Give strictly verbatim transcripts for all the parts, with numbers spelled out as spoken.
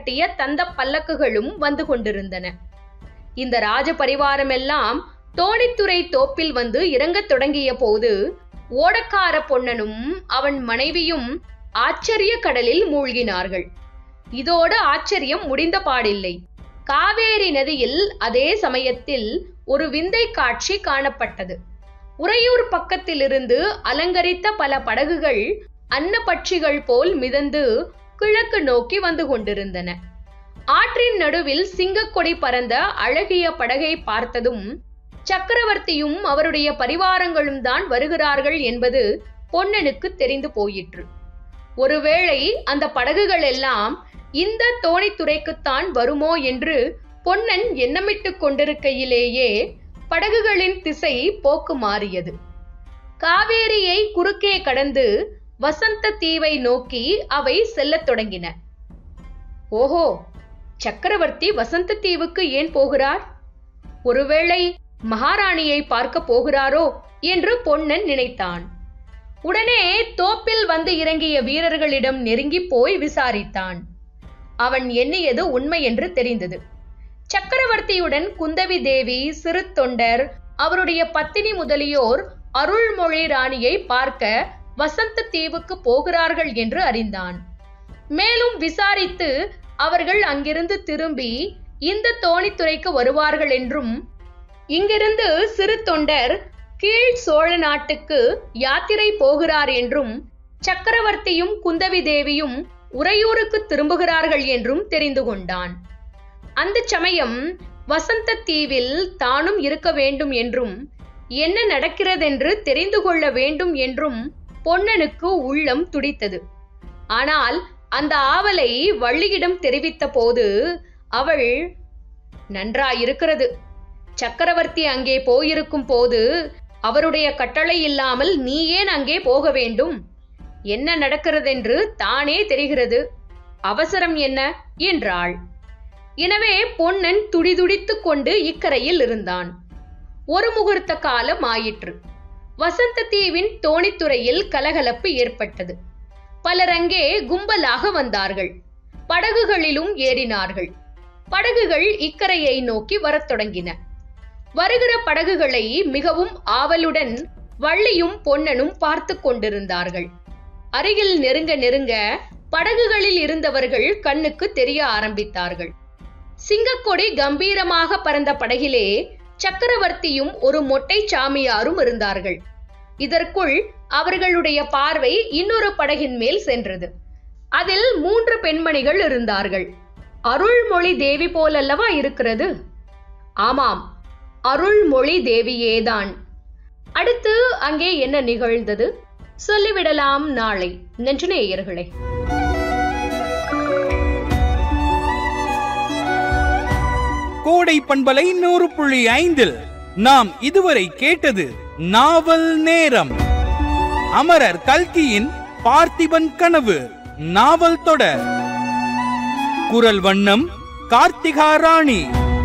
கட்டிய தந்த பல்லக்குகளும் வந்து கொண்டிருந்தன. இந்த ராஜ பரிவாரம் எல்லாம் தோணித்துறை தோப்பில் வந்து இறங்கத் தொடங்கிய போது ஓடக்கார பொன்னனும் அவன் மனைவியும் ஆச்சரிய கடலில் மூழ்கினார்கள். இதோடு ஆச்சரியம் முடிந்த பாடில்லை. காவேரி நதியில் அதே சமயத்தில் ஒரு விந்தை காட்சி காணப்பட்டது. உறையூர் பக்கத்திலிருந்து அலங்கரித்த பல படகுகள் அன்னப்பட்சிகள் போல் மிதந்து கிழக்கு நோக்கி வந்து கொண்டிருந்தன. ஆற்றின் நடுவில் சிங்கக்கொடி பறந்த அழகிய படகை பார்த்ததும் சக்கரவர்த்தியும் அவருடைய பரிவாரங்களும் தான் வருகிறார்கள் என்பது பொன்னனுக்கு தெரிந்து போயிற்று. ஒருவேளை அந்த படகுகள் எல்லாம் இந்த தோணித்துறைக்குத்தான் வருமோ என்று பொன்னன் எண்ணமிட்டு கொண்டிருக்கையிலேயே படகுகளின் திசை போக்கு மாறியது. காவேரியை குறுக்கே கடந்து வசந்த தீவை நோக்கி அவை செல்லத் தொடங்கின. ஓஹோ, சக்கரவர்த்தி வசந்த தீவுக்கு ஏன் போகிறார்? ஒருவேளை மகாராணியை பார்க்க போகிறாரோ என்று பொன்னன் நினைத்தான். உடனே தோப்பில் வந்து இறங்கிய வீரர்களிடம் நெருங்கி போய் விசாரித்தான். அவன் எண்ணியது உண்மை என்று தெரிந்தது. சக்கரவர்த்தியுடன் குந்தவி தேவி, சிறு தொண்டர், அவருடைய பத்தினி முதலியோர் அருள்மொழி ராணியை பார்க்க வசந்த தீவுக்கு போகிறார்கள் என்று அறிந்தான். மேலும் விசாரித்து அவர்கள் அங்கிருந்து திரும்பி இந்த தோணித்துறைக்கு வருவார்கள் என்றும், இங்கிருந்து சிறு தொண்டர் கீழ் சோழ நாட்டுக்கு யாத்திரை போகிறார் என்றும், சக்கரவர்த்தியும் குந்தவி தேவியும் உறையூருக்கு திரும்புகிறார்கள் என்றும் தெரிந்து கொண்டான். அந்த சமயம் வசந்த தீவில் தானும் இருக்க வேண்டும் என்றும், என்ன நடக்கிறதென்று தெரிந்து கொள்ள வேண்டும் என்றும் பொன்னனுக்கு உள்ளம் துடித்தது. ஆனால் அந்த ஆவலை வள்ளியிடம் தெரிவித்த போது அவள், நன்றாயிருக்கிறது, சக்கரவர்த்தி அங்கே போயிருக்கும் போது அவருடைய கட்டளை இல்லாமல் நீ ஏன் அங்கே போக வேண்டும்? என்ன நடக்கிறதென்று தானே தெரிகிறது, அவசரம் என்ன என்றாள். எனவே பொன்னன் துடிதுடித்து கொண்டு இக்கரையில் இருந்தான். ஒரு முகூர்த்த காலம் ஆயிற்று. வசந்த தீவின் தோணித்துறையில் கலகலப்பு ஏற்பட்டது. பலர் அங்கே கும்பலாக வந்தார்கள். படகுகளிலும் ஏறினார்கள். படகுகள் இக்கரையை நோக்கி வரத் தொடங்கின. வருகிற படகுகளை மிகவும் ஆவலுடன் வள்ளியும் பொன்னனும் பார்த்து கொண்டிருந்தார்கள். அருகில் நெருங்க நெருங்க படகுகளில் இருந்தவர்கள் கண்ணுக்கு தெரிய ஆரம்பித்தார்கள். சிங்கக்கொடி கம்பீரமாக பறந்த படகிலே சக்கரவர்த்தியும் ஒரு மொட்டை சாமியாரும் இருந்தார்கள். இதற்குள் அவர்களுடைய பார்வை இன்னொரு படகின் மேல் சென்றது. அதில் மூன்று பெண்மணிகள் இருந்தார்கள். அருள்மொழி தேவி போலல்லவா இருக்கிறது? ஆமாம், அருள்மொழி தேவியேதான். அடுத்து அங்கே என்ன நிகழ்ந்தது சொல்லிவிடலாம் நாளை. நன்றி நேயர்களே. கோடை பண்பலை நூறு புள்ளி ஐந்தில் நாம் இதுவரை கேட்டது நாவல் நேரம். அமரர் கல்கியின் பார்த்திபன் கனவு நாவல் தொடர். குரல் வண்ணம் கார்த்திகா ராணி.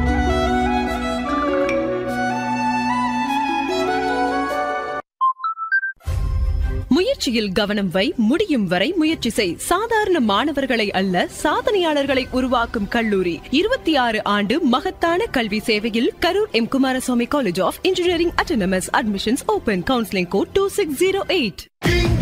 முயற்சியில் கவனம் வை, முடியும் வரை முயற்சி செய். சாதாரண மாணவர்களை அல்ல, சாதனையாளர்களை உருவாக்கும் கல்லூரி. இருபத்தி ஆறு ஆண்டு மகத்தான கல்வி சேவையில் Karur M Kumaraswamy college of engineering autonomous. Admissions open. Counselling code two six zero eight.